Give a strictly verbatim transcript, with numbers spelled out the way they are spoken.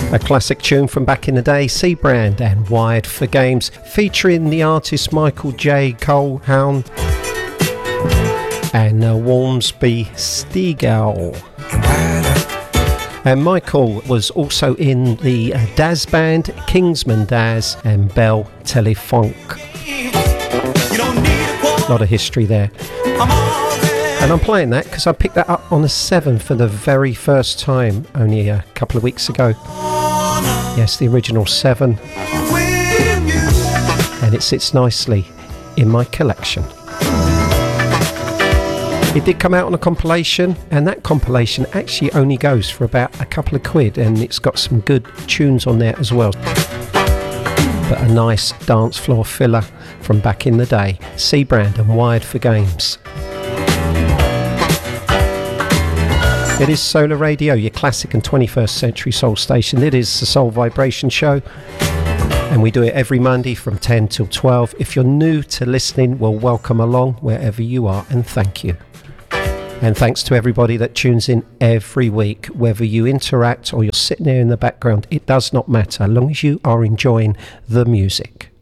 A classic tune from back in the day, C Brand and Wired for Games, featuring the artist Michael J. Colehound and uh, Walmsby Stegall. And Michael was also in the uh, Daz band, Kingsman Daz and Bell Telefunk. A lot of history there. And I'm playing that because I picked that up on the seven for the very first time only a couple of weeks ago. Yes, the original seven. And it sits nicely in my collection. It did come out on a compilation, and that compilation actually only goes for about a couple of quid, and it's got some good tunes on there as well. But a nice dance floor filler from back in the day. C Brand and Wired for Games. It is Solar Radio, your classic and twenty-first century soul station. It is the Soul Vibration Show, and we do it every Monday from ten till twelve. If you're new to listening, well, welcome along wherever you are, and thank you. And thanks to everybody that tunes in every week. Whether you interact or you're sitting there in the background, it does not matter, as long as you are enjoying the music.